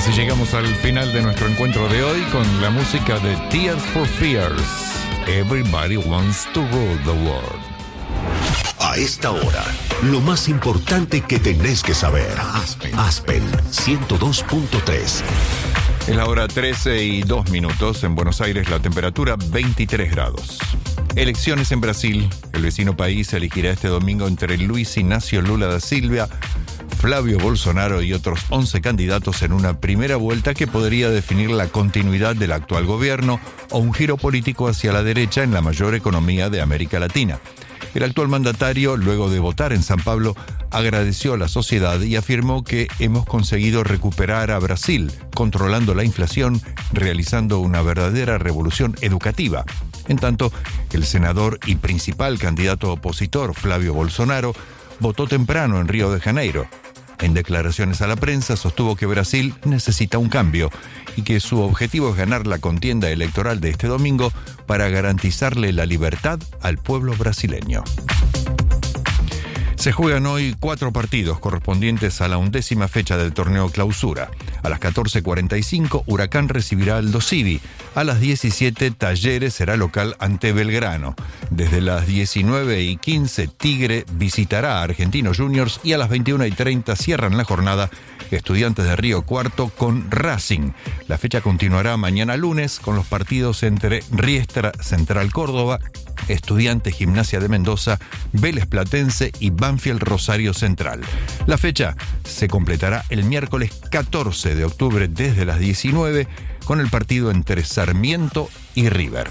Así llegamos al final de nuestro encuentro de hoy con la música de Tears for Fears. Everybody wants to rule the world. A esta hora, lo más importante que tenés que saber. Aspen 102.3. Es la hora 13:02. En Buenos Aires la temperatura 23 grados. Elecciones en Brasil. El vecino país elegirá este domingo entre Luis Inácio Lula da Silva, Flavio Bolsonaro y otros 11 candidatos en una primera vuelta que podría definir la continuidad del actual gobierno o un giro político hacia la derecha en la mayor economía de América Latina. El actual mandatario, luego de votar en San Pablo, agradeció a la sociedad y afirmó que hemos conseguido recuperar a Brasil, controlando la inflación, realizando una verdadera revolución educativa. En tanto, el senador y principal candidato opositor, Flavio Bolsonaro, votó temprano en Río de Janeiro. En declaraciones a la prensa sostuvo que Brasil necesita un cambio y que su objetivo es ganar la contienda electoral de este domingo para garantizarle la libertad al pueblo brasileño. Se juegan hoy 4 partidos correspondientes a la 11ª fecha del torneo Clausura. A las 14:45, Huracán recibirá al Dosivi. A las 17, Talleres será local ante Belgrano. Desde las 19:15, Tigre visitará a Argentinos Juniors y a las 21:30 cierran la jornada Estudiantes de Río Cuarto con Racing. La fecha continuará mañana lunes con los partidos entre Riestra Central Córdoba, Estudiantes Gimnasia de Mendoza, Vélez Platense y Banfield Rosario Central. La fecha se completará el miércoles 14 de octubre desde las 19 con el partido entre Sarmiento y River.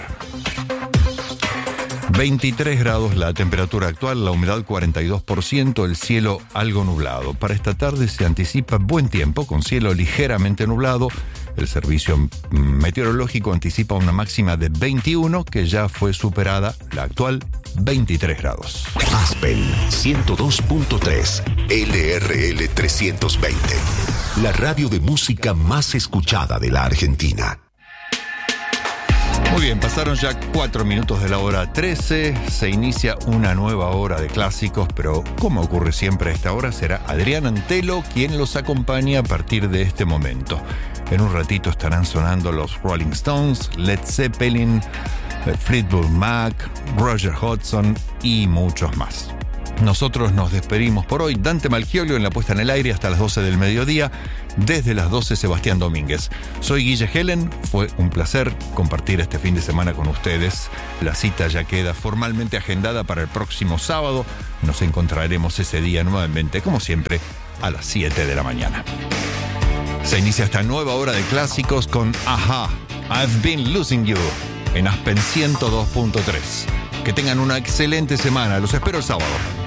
23 grados la temperatura actual, la humedad 42%, el cielo algo nublado. Para esta tarde se anticipa buen tiempo con cielo ligeramente nublado. El servicio meteorológico anticipa una máxima de 21 que ya fue superada, la actual 23 grados. Aspen 102.3 LRL 320. La radio de música más escuchada de la Argentina. Muy bien, pasaron ya 4 minutos de la hora 13, se inicia una nueva hora de clásicos, pero como ocurre siempre a esta hora, será Adrián Antelo quien los acompaña a partir de este momento. En un ratito estarán sonando los Rolling Stones, Led Zeppelin, Fleetwood Mac, Roger Hodgson y muchos más. Nosotros nos despedimos por hoy. Dante Malchiolio en la puesta en el aire hasta las 12 del mediodía. Desde las 12, Sebastián Domínguez. Soy Guille Helen. Fue un placer compartir este fin de semana con ustedes. La cita ya queda formalmente agendada para el próximo sábado. Nos encontraremos ese día nuevamente, como siempre, a las 7 de la mañana. Se inicia esta nueva hora de clásicos con Aha, I've Been Losing You, en Aspen 102.3. Que tengan una excelente semana. Los espero el sábado.